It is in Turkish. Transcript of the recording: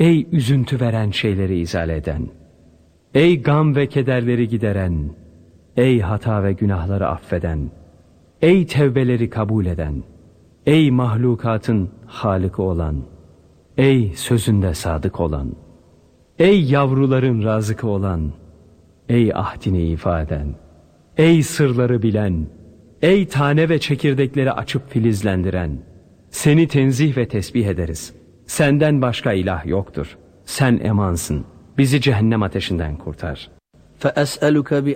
Ey üzüntü veren şeyleri izale eden, ey gam ve kederleri gideren, ey hata ve günahları affeden, ey tevbeleri kabul eden, ey mahlukatın Halık'ı olan, ey sözünde sadık olan, ey yavruların razıkı olan, ey ahdini ifa eden, ey sırları bilen, ey tane ve çekirdekleri açıp filizlendiren, seni tenzih ve tesbih ederiz. Senden başka ilah yoktur. Sen emansın. Bizi cehennem ateşinden kurtar. فَأَسْأَلُكَ